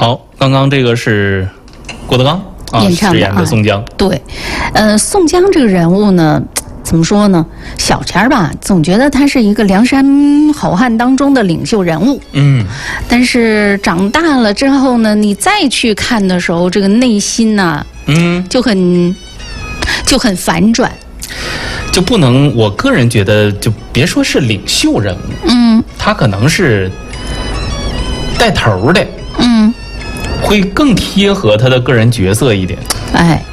好，刚刚这个是郭德纲饰演的宋江。 对，宋江这个人物呢，怎么说呢？小前儿吧，总觉得他是一个梁山好汉当中的领袖人物。但是长大了之后呢，你再去看的时候，这个内心呢，就很反转。 就不能，我个人觉得，就别说是领袖人物，他可能是带头的，会更贴合他的个人角色一点。 哎，